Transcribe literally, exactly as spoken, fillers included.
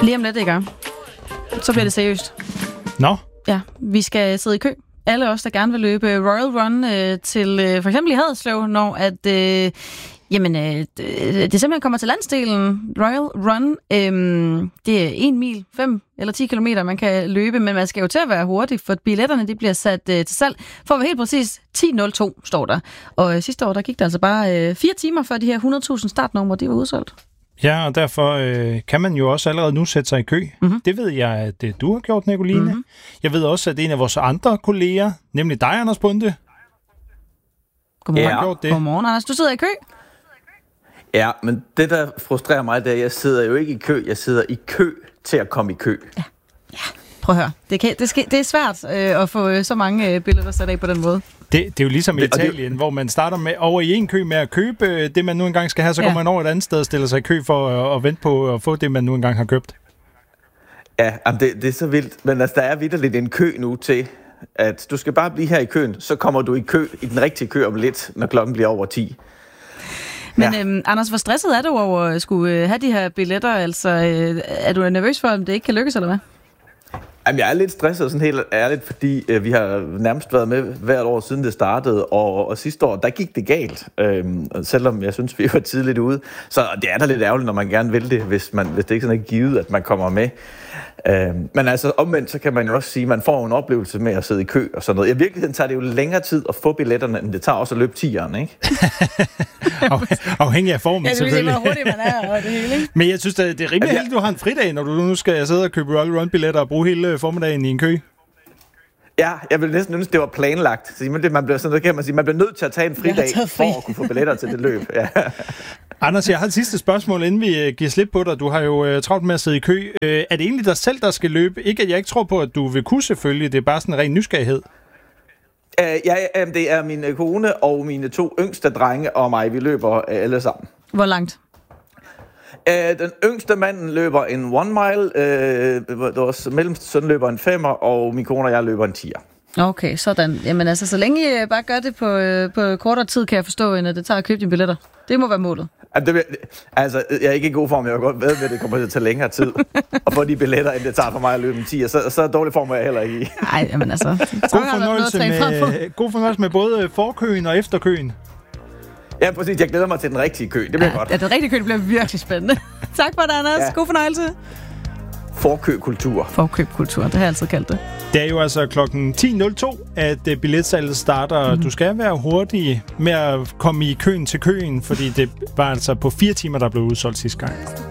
Lige om lidt, ikke? Så bliver det seriøst. Nå? Ja, vi skal sidde i kø. Alle os, der gerne vil løbe Royal Run øh, til øh, for eksempel i Haderslev, når at, øh, jamen, øh, det simpelthen kommer til landsdelen. Royal Run, øh, det er en mil, fem eller ti kilometer, man kan løbe, men man skal jo til at være hurtig, for billetterne de bliver sat øh, til salg. For at være helt præcis, ti nul to står der. Og øh, sidste år, der gik der altså bare øh, fire timer, før de her hundrede tusind startnumre, de var udsolgt. Ja, og derfor øh, kan man jo også allerede nu sætte sig i kø. Mm-hmm. Det ved jeg, at øh, du har gjort, Nicoline. Mm-hmm. Jeg ved også, at en af vores andre kolleger, nemlig dig, Anders Bunde, Godmorgen. har gjort det. Godmorgen, Anders. Du sidder i kø? Ja, men det, der frustrerer mig, det er, at jeg sidder jo ikke i kø. Jeg sidder i kø til at komme i kø. Ja, ja. Prøv at høre. Det, kan, det, skal, det er svært øh, at få øh, så mange øh, billeder sat af på den måde. Det, det er jo ligesom i det, Italien, det, hvor man starter med over i en kø med at købe det, man nu engang skal have, så ja. går man over et andet sted og stiller sig i kø for at, at vente på at få det, man nu engang har købt. Ja, det, det er så vildt. Men altså, der er vitterligt en kø nu til, at du skal bare blive her i køen, så kommer du i kø, i den rigtige kø om lidt, når klokken bliver over ti. Men ja. øhm, Anders, hvor stresset er du over at skulle øh, have de her billetter? Altså, øh, er du nervøs for, om det ikke kan lykkes, eller hvad? Jamen, jeg er lidt stresset, sådan helt ærligt, fordi øh, vi har nærmest været med hvert år, siden det startede, og, og sidste år, der gik det galt, øhm, selvom jeg synes, vi var tidligt ude. Så det er da lidt ærgerligt, når man gerne vil det, hvis, man, hvis det ikke sådan er givet, at man kommer med. Øhm, men altså omvendt, så kan man jo også sige, at man får en oplevelse med at sidde i kø og sådan noget. I virkeligheden tager det jo længere tid at få billetterne, end det tager også at løbe tieren, ikke? Afhængig af formen, ja, selvfølgelig. Ja, det er hvor hurtigt man er og det hele, ikke? Men jeg synes, det er rimelig heldigt, du har en fridag, når du nu skal sidde og købe Royal Run-billetter og bruge hele formiddagen i en kø. Ja, jeg ville næsten ønske, det var planlagt. Så man bliver, sådan, kan man sige, man bliver nødt til at tage en fridag fri. for at kunne få billetter til det løb. Ja. Anders, jeg har et sidste spørgsmål, inden vi giver slip på dig. Du har jo uh, travlt med at sidde i kø. Uh, er det egentlig dig selv, der skal løbe? Ikke, at jeg ikke tror på, at du vil kunne selvfølgelig. Det er bare sådan en ren nysgerrighed. Uh, ja, uh, det er min kone og mine to yngste drenge og mig. Vi løber uh, alle sammen. Hvor langt? Uh, den yngste mand løber en one mile. Uh, vores mellemste søn løber en femmer, og min kone og jeg løber en tier. Okay, sådan. Jamen altså, så længe I bare gør det på, på kortere tid, kan jeg forstå, end at det tager at købe dine billetter. Det må være målet. Altså, jeg er ikke i god form. Jeg er godt ved, at det kommer til at tage længere tid at få de billetter, end det tager for mig at løbe en tier. Så, så dårlig form er jeg heller ikke i. Nej, jamen altså. God fornøjelse, med, god fornøjelse med både forkøen og efterkøen. Ja, præcis. Jeg glæder mig til den rigtige kø. Det bliver ja, godt. Ja, den rigtige kø det bliver virkelig spændende. Tak for det, Anders. Ja. God fornøjelse. Forkøkultur. Forkøbkultur, det har jeg altid kaldt det. Det er jo altså klokken ti nul to, at billetsalget starter. Mm-hmm. Du skal være hurtig med at komme i køen til køen, fordi det var altså på fire timer, der blev udsolgt sidste gang.